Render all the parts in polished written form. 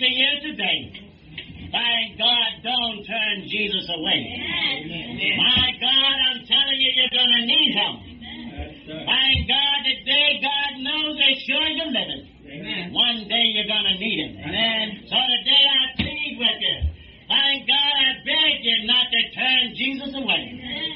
to you today. Thank God, don't turn Jesus away. My God, I'm telling you, you're going to need Him. Thank God, today God knows as sure as you're living. One day you're going to need Him. So today I plead with you. Thank God, I beg you not to turn Jesus away.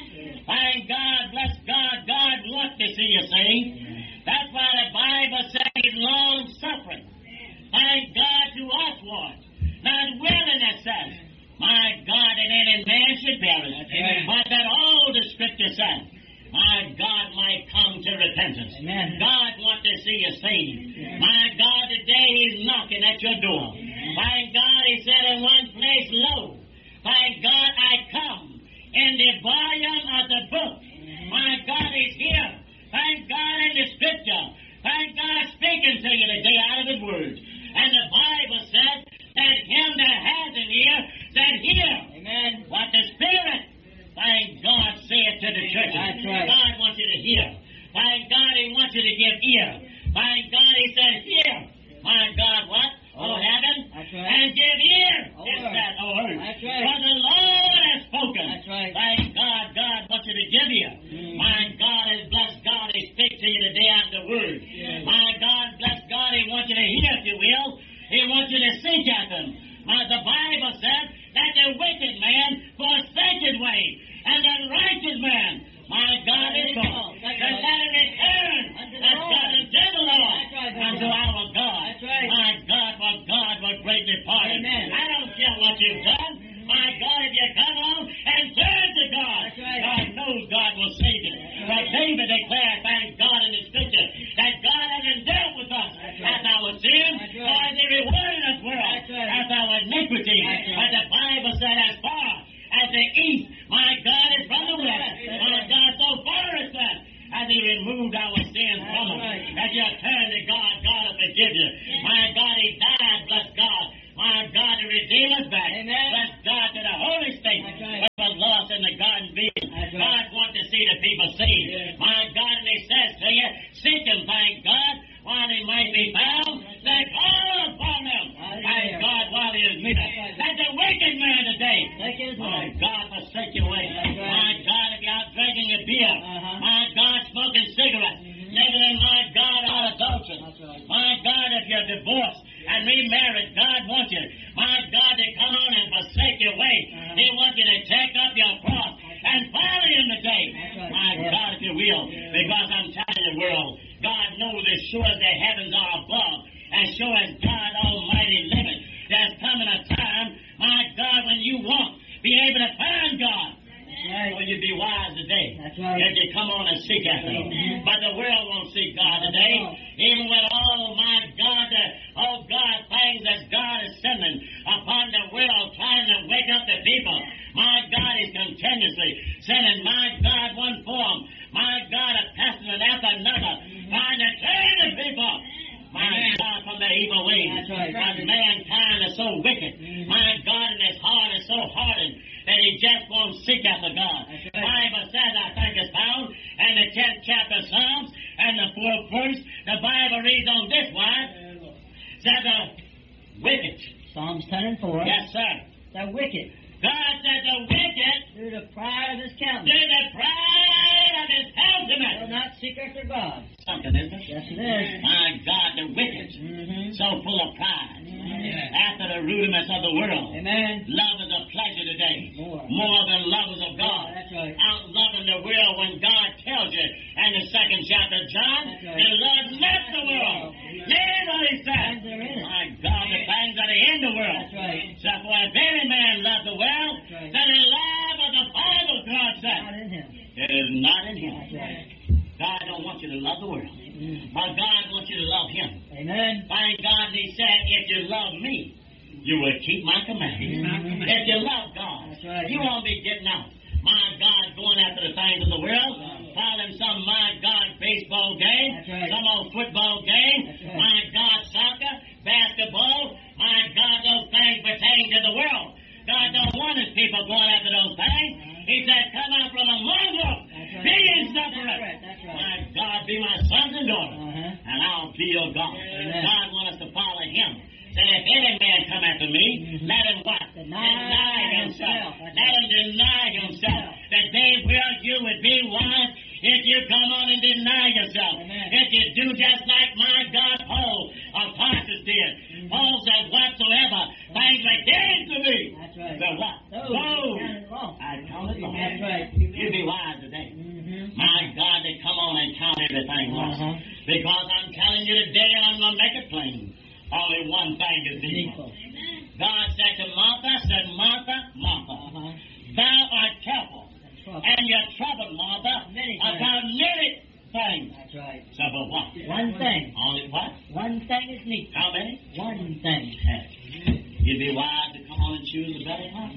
Thank God, bless God, God wants to see you saved. That's why the Bible says He's long-suffering. Thank God to us once. Not willing, it says, my God, that any man should perish, but that all the Scripture says, my God might come to repentance. God wants to see you saved. My God, today He's knocking at your door. Thank God, He said in one place, lo, thank God I come in the volume of the book. My God is here. Thank God in the Scripture. Thank God speaking to you today out of His Word. And the Bible says that him that has an ear, that hear what the Spirit, thank God, saith to the churches. God wants you to hear. Thank God He wants you to give ear. Thank God He said, hear. My God, what? Oh, heaven. And give ear. Is that earth? For the Lord has spoken. Thank God, God wants you to give ear. My God has blessed God. He speaks to you today out of the Word. My God, bless God. He wants you to hear, if you will. He wants you to seek after Him. The Bible says that the wicked man forsake his way, and the righteous man, my God, is called. To let him return unto the Lord, unto our God. My God, for God was greatly pardoned. I don't care what you've done. My God, if you come on and turn to God, God knows God will save you. For David declared, thank God in the Scripture, that God hasn't dealt with us as our sin, or as the reward of this world, as our iniquity. But the Bible said, as far as the east, my God, is from the west. My God, so far as that, as He removed our sins from us, as you turn to God, God will forgive you. My God, He died, bless God. My God, to redeem us back. Bless God, to the Holy State, which was lost in the Garden of Eden. God wants to see the people saved. My God, and He says to you, seek Him, thank God, while He might be found. Say, call upon Him. Thank God, while He is near. That's a wicked man today. My God, forsake your way. My God, if you're out drinking your beer. My God, smoking cigarettes. Living in, my God, out adultery. My God, if you're divorced and remarried, God wants you, my God, to come on and forsake your way. He wants you to take up your cross and follow Him today. My God, if you will, because I'm telling you, world, God knows as sure as the heavens are above, as sure as God Almighty liveth, there's coming a time, my God, when you won't be able to find God. So you'd be wise today if you come on and seek after Him. But the world won't seek God today. Even with all, my God, things that God is sending upon the world, trying to wake up the people. My God is continuously sending, my God, one form, my God, a pestilence after another, trying to turn the people, my God, from their evil ways. Because mankind is so wicked. My God, and his heart is so hardened that he just won't seek after God. The Bible says, I think it's found in the 10th chapter of Psalms and the 4th verse. The Bible reads on this wise, says the wicked. Psalms 10 and 4. Yes, sir. The wicked. God said the wicked, Through the pride of his countenance, through the pride of his countenance, will not seek after God. Something, isn't it? Yes, it is. My God, the wicked, so full of pride, after the rudiments of the world. Amen. Love is a pleasure today, More than lovers of God. That's right. Out loving the world when God tells you in the 2nd chapter of John, That's right. to love not the world. Yea, what He said. Things that are in it. My God, the things that are in the world. That's right. So for if any man love the world, That's right. then the love of the Father, God said, Not in him. it is not in him. That's right. God don't want you to love the world. But God wants you to love Him. Amen. Thank God, He said, if you love me, you will keep my commandments. If you love God, That's right. you won't be getting out. My God, going after the things of the world, following some, my God, baseball game, That's right. some old football game, That's right. my God, soccer, basketball, my God, those things pertain to the world. God don't want His people going after those things. He said, come out from among them, That's right. be ye separate. That's right. My God, be my sons and daughters, and I'll be your God. Amen. God wants us to follow Him. said, if any man come after me, let him what? Deny himself. himself. Let him deny himself. That day will you would be wise if you come on and deny yourself. Amen. If you do just like my God Paul of Tarsus did. Paul said, whatsoever things that came to me. That's right. The what? Those counted lost. I count it lost. That's right. You be wise today. My God, they come on and count everything lost. Because I'm telling you today, and I'm going to make it plain, only one thing is needful. God said to Martha, Martha, thou art careful, and you're troubled, Martha, about many things. That's right. So, but what? One thing. Only what? One thing is needful. How many? One thing. You'd be wise to come on and choose the better one.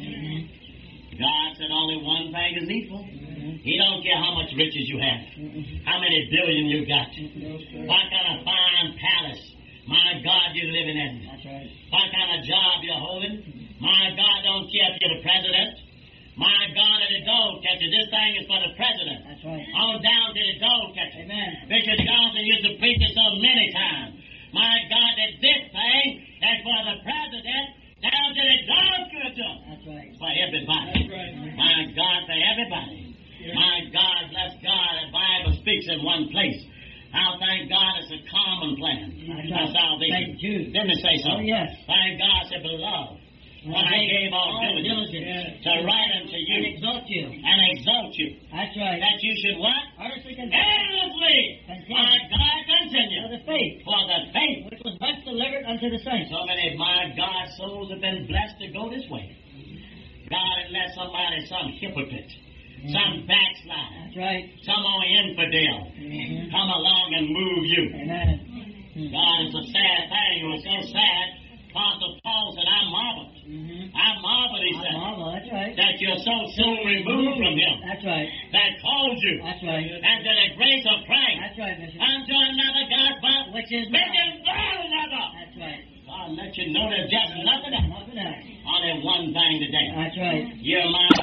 God said only one thing is needful. He don't care how much riches you have, how many billion you got, what kind of fine palace, my God, you're living in, That's right. what kind of job you're holding. My God don't care if you're the president. My God, at the dog catcher, this thing is for the president. That's right. On down to the dog catcher. Amen. Bishop Johnson used to preach it so many times. My God, that this thing is for the president, down to the dog catcher. That's right. For everybody. That's right. My God, for everybody. My God, bless God, the Bible speaks in one place. Now, thank God it's a common plan of salvation. Let me say so. Oh, yes. Thank God, said, beloved, when I gave all diligence to write unto you And exalt you. and exalt you, That's right. that you should what? Earnestly continue. Endlessly, my God, continue For the faith for the faith. which was once delivered unto the saints. So many, my God, souls have been blessed to go this way. God had let somebody, some hypocrite, some backslider, That's right. some old infidel come along and move you. Amen. God, it's a sad thing. It was so sad. Apostle Paul said, I marveled. I marveled, he said, That's right. that you're so soon removed from him That's right. that called you That's right. unto the grace of Christ That's right, Bishop. unto another God, but Which is which is God another. That's right. God let you know there's just nothing else. Nothing else. Only one thing today. That's right. You're my